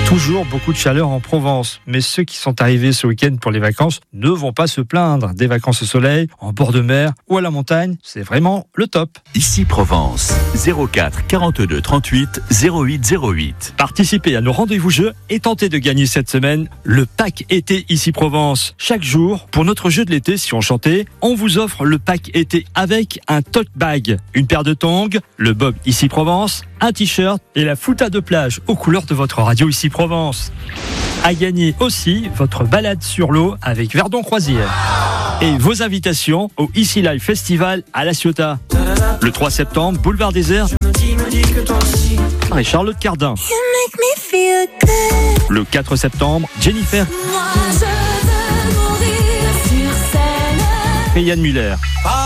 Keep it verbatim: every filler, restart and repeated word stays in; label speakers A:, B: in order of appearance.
A: Toujours beaucoup de chaleur en Provence, mais ceux qui sont arrivés ce week-end pour les vacances ne vont pas se plaindre. Des vacances au soleil, en bord de mer ou à la montagne, c'est vraiment le top.
B: Ici Provence, zéro quatre quarante-deux trente-huit zéro huit zéro huit.
A: Participez à nos rendez-vous jeux et tentez de gagner cette semaine le pack été Ici Provence. Chaque jour, pour notre jeu de l'été, si on chantait, on vous offre le pack été avec un tote bag, une paire de tongs, le bob Ici Provence, un t-shirt et la fouta de plage aux couleurs de votre radio Ici Provence. À gagner aussi votre balade sur l'eau avec Verdon Croisière. Et vos invitations au Ici Live Festival à La Ciotat. Le trois septembre, boulevard Désert et Charlotte Cardin. Le quatre septembre, Jennifer et Yann Muller.